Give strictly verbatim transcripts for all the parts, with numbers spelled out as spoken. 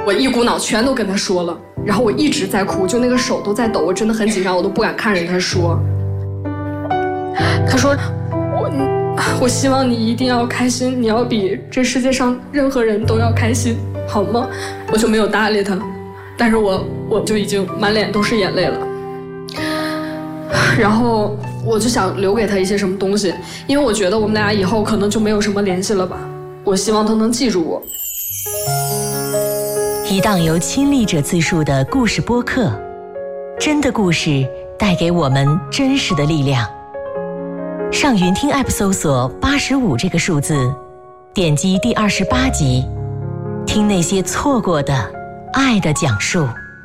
我一股脑全都跟他说了，然后我一直在哭，就那个手都在抖，我真的很紧张，我都不敢看着他说。他说我我希望你一定要开心，你要比这世界上任何人都要开心，好吗？我就没有搭理他，但是我我就已经满脸都是眼泪了。然后我就想留给他一些什么东西，因为我觉得我们俩以后可能就没有什么联系了吧。我希望他能记住我。 一档由亲历者自述的故事播客，真的故事带给我们真实的力量。上云听 App 搜索八十五这个数字，点击第二十八集，听那些错过的爱的讲述。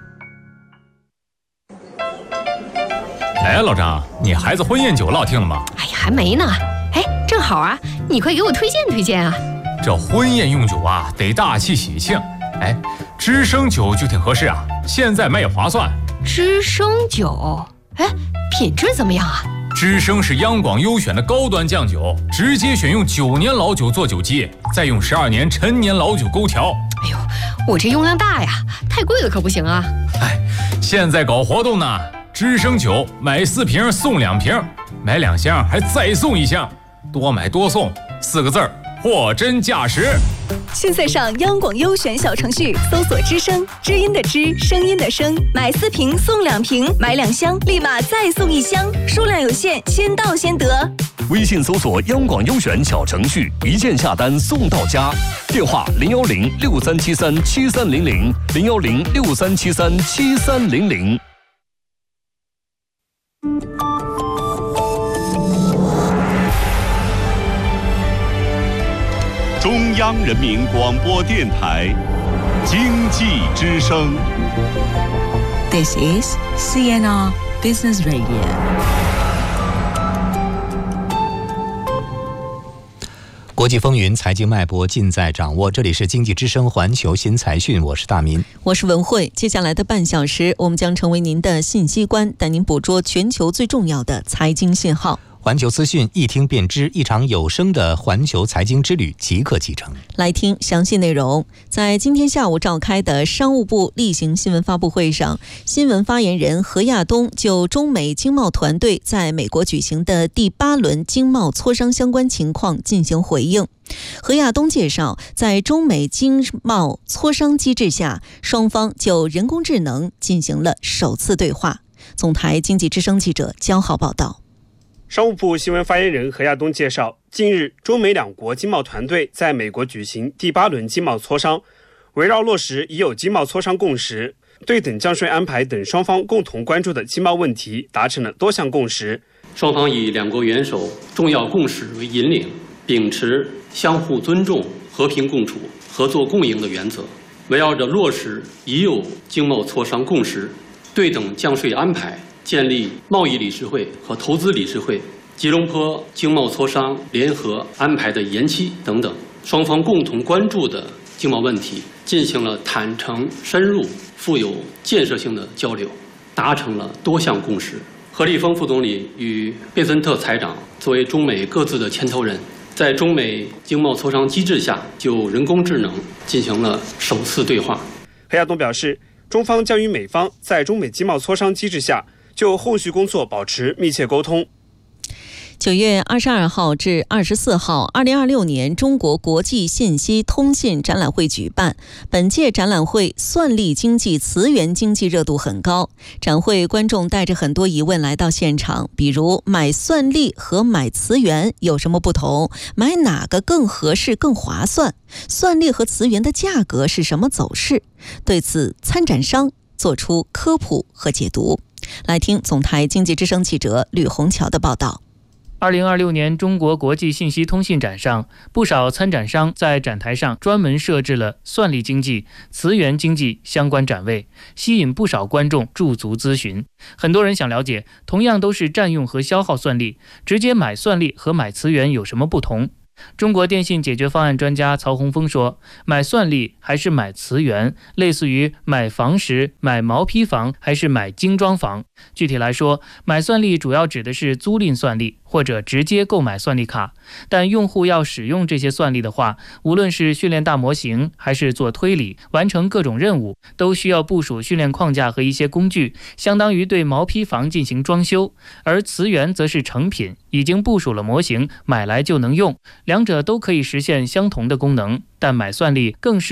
哎，老张，你孩子婚宴酒落听了吗？ 哎呀，还没呢。哎，正好啊，你快给我推荐推荐啊。 这婚宴用酒啊，得大气喜庆。哎，知生酒就挺合适啊，现在买也划算。 知生酒，哎，品质怎么样啊？ 知生是央广优选的高端酱酒，直接选用九年老酒做酒基，再用十二年陈年老酒勾调。 哎呦，我这用量大呀，太贵了可不行啊。 哎，现在搞活动呢，知生酒买四瓶送两瓶，买两箱还再送一箱，多买多送，四个字儿，货真价实。 现在上央广优选小程序搜索知声，知音的知，声音的声，买四瓶送两瓶，买两箱立马再送一箱，数量有限，先到先得。 微信搜索央广优选小程序，一键下单送到家。电话零幺零六三七三七三零零零幺零六三七三七三零零。 中央人民广播电台经济之声。 This is C N R Business Radio。 国际风云，财经脉搏尽在掌握。这里是经济之声环球新财讯，我是大民， 我是文慧。接下来的半小时，我们将成为您的信息官，带您捕捉全球最重要的财经信号。 环球资讯一听便知，一场有声的环球财经之旅即刻启程。 来听详细内容。在今天下午召开的商务部例行新闻发布会上，新闻发言人何亚东就中美经贸团队在美国举行的第八轮经贸磋商相关情况进行回应。何亚东介绍，在中美经贸磋商机制下，双方就人工智能进行了首次对话。总台经济之声记者焦浩报道。 商务部新闻发言人何亚东介绍，近日中美两国经贸团队在美国举行第八轮经贸磋商，围绕落实已有经贸磋商共识、对等降税安排等双方共同关注的经贸问题达成了多项共识。 双方以两国元首重要共识为引领，秉持相互尊重、和平共处、合作共赢的原则，围绕着落实已有经贸磋商共识、对等降税安排、建立贸易理事会和投资理事会、吉隆坡经贸磋商联合安排的延期等等，双方共同关注的经贸问题，进行了坦诚、深入、富有建设性的交流，达成了多项共识。何立峰副总理与贝森特财长作为中美各自的牵头人，在中美经贸磋商机制下，就人工智能进行了首次对话。 何亚东表示，中方将与美方在中美经贸磋商机制下就后续工作保持密切沟通。 九月二十二号至二十四号，二零二六年中国国际信息通信展览会举办。本届展览会算力经济、词源经济热度很高。展会观众带着很多疑问来到现场，比如买算力和买词源有什么不同？买哪个更合适、更划算？算力和词源的价格是什么走势？对此，参展商做出科普和解读。来听总台经济之声记者吕红桥的报道。 二零二六年中国国际信息通信展上，不少参展商在展台上专门设置了算力经济、词源经济相关展位，吸引不少观众驻足咨询。很多人想了解，同样都是占用和消耗算力，直接买算力和买词源有什么不同？ 中国电信解决方案专家曹洪峰说，买算力还是买磁源，类似于买房时买毛坯房还是买精装房。具体来说，买算力主要指的是租赁算力或者直接购买算力卡，但用户要使用这些算力的话，无论是训练大模型还是做推理，完成各种任务，都需要部署训练框架和一些工具，相当于对毛坯房进行装修。而磁源则是成品，已经部署了模型，买来就能用，两者都可以实现相同的功能，但买算力更是